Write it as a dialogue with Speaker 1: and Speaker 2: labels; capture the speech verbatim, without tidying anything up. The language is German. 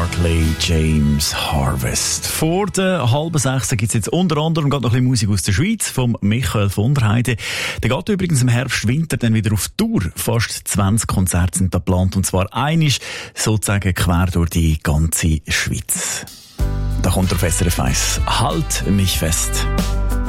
Speaker 1: Barclay James Harvest. Vor der halben sechs gibt es jetzt unter anderem gerade noch ein bisschen Musik aus der Schweiz vom Michael von der Heide. Der geht übrigens im Herbst, Winter dann wieder auf Tour. Fast zwanzig Konzerte sind da geplant und zwar einisch sozusagen quer durch die ganze Schweiz. Da kommt der auf S R F eins. Halt mich fest.